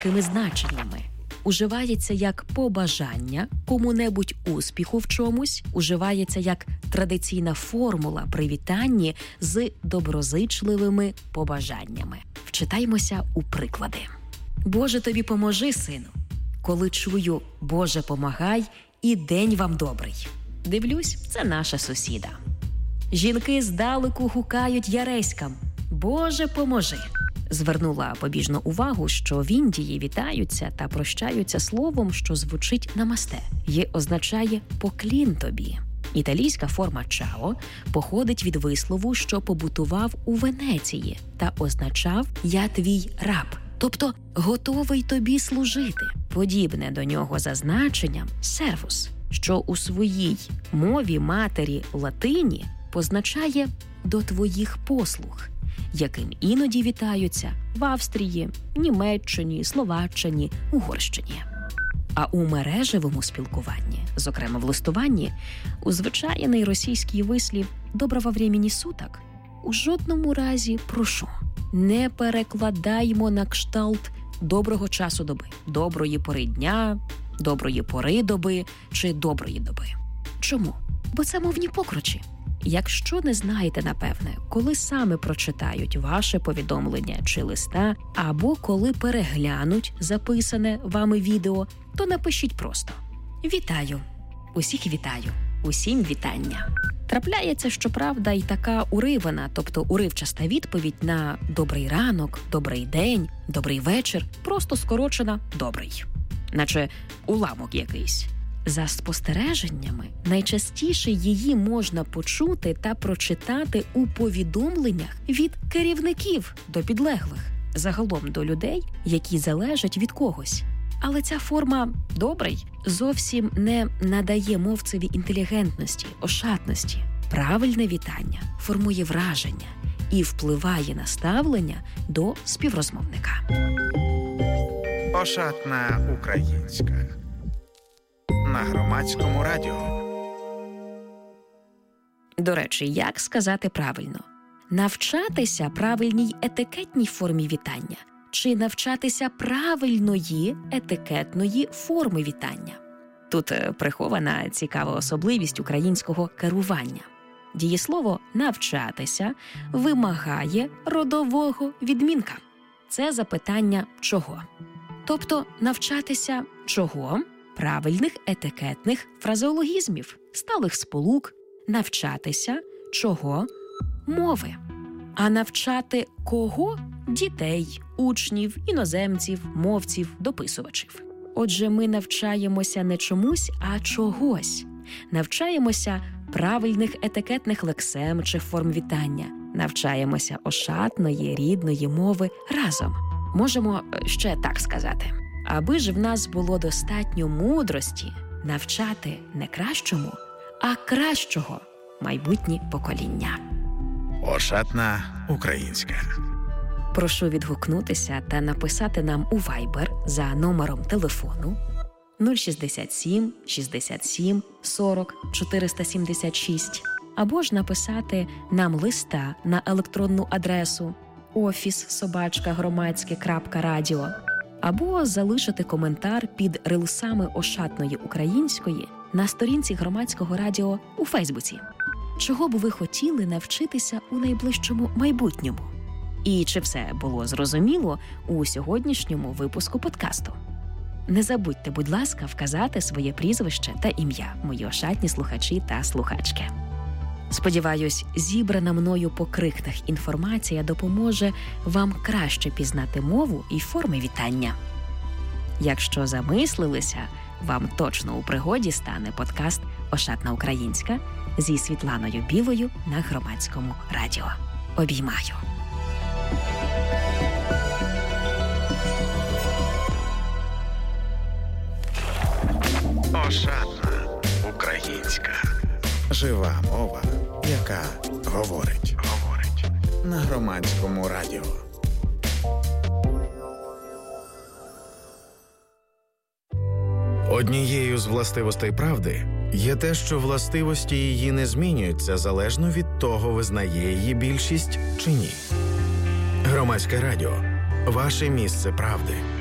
такими значеннями. Уживається як побажання кому-небудь успіху в чомусь, уживається як традиційна формула при вітанні з доброзичливими побажаннями. Вчитаймося у приклади. «Боже, тобі поможи, сину. Коли чую «Боже, помагай» і «День вам добрий». Дивлюсь, це наша сусіда. Жінки здалеку гукають яреськам «Боже, поможи». Звернула побіжну увагу, що в Індії вітаються та прощаються словом, що звучить намасте і означає «поклін тобі». Італійська форма «чао» походить від вислову, що побутував у Венеції та означав «я твій раб», тобто «готовий тобі служити». Подібне до нього за значенням «сервус», що у своїй мові матері латині позначає «до твоїх послуг», яким іноді вітаються в Австрії, Німеччині, Словаччині, Угорщині. А у мережевому спілкуванні, зокрема в листуванні, узвичайний російський вислів «доброго времени суток» у жодному разі прошу. Не перекладаймо на кшталт «доброго часу доби», «доброї пори дня», «доброї пори доби» чи «доброї доби». Чому? Бо це мовні покручі. Якщо не знаєте, напевне, коли саме прочитають ваше повідомлення чи листа, або коли переглянуть записане вами відео, то напишіть просто «Вітаю! Усіх вітаю! Усім вітання!». Трапляється, щоправда, і така уривана, тобто уривчаста відповідь на «добрий ранок», «добрий день», «добрий вечір», просто скорочена «добрий». Наче уламок якийсь. За спостереженнями, найчастіше її можна почути та прочитати у повідомленнях від керівників до підлеглих, загалом до людей, які залежать від когось. Але ця форма «добрий» зовсім не надає мовцеві інтелігентності, ошатності. Правильне вітання формує враження і впливає на ставлення до співрозмовника. Ошатна українська. На Громадському радіо. До речі, як сказати правильно? Навчатися правильній етикетній формі вітання чи навчатися правильної етикетної форми вітання? Тут прихована цікава особливість українського керування. Дієслово «навчатися» вимагає родового відмінка. Це запитання «чого?». Тобто навчатися чого? Правильних етикетних фразеологізмів, сталих сполук, навчатися чого? Мови. А навчати кого? Дітей, учнів, іноземців, мовців, дописувачів. Отже, ми навчаємося не чомусь, а чогось. Навчаємося правильних етикетних лексем чи форм вітання. Навчаємося ошатної, рідної мови разом. Можемо ще так сказати. Аби ж в нас було достатньо мудрості навчати не кращому, а кращого майбутні покоління. Ошатна українська. Прошу відгукнутися та написати нам у Viber за номером телефону 067 67 40 476 або ж написати нам листа на електронну адресу office@громадське.радіо або залишити коментар під рилсами Ошатної української на сторінці Громадського радіо у Фейсбуці. Чого б ви хотіли навчитися у найближчому майбутньому? І чи все було зрозуміло у сьогоднішньому випуску подкасту? Не забудьте, будь ласка, вказати своє прізвище та ім'я, мої ошатні слухачі та слухачки. Сподіваюсь, зібрана мною по крихтах інформація допоможе вам краще пізнати мову і форми вітання. Якщо замислилися, вам точно у пригоді стане подкаст «Ошатна українська» зі Світланою Білою на Громадському радіо. Обіймаю! Ошатна українська. Жива мова, яка говорить. На Громадському радіо. Однією з властивостей правди є те, що властивості її не змінюються залежно від того, визнає її більшість чи ні. Громадське радіо. Ваше місце правди.